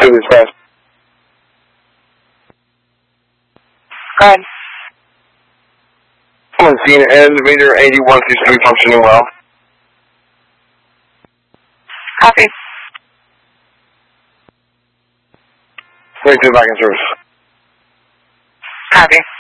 Do this fast. Go ahead. On scene, elevator 81 seems to be functioning well. Copy. Wait to back in service. Copy.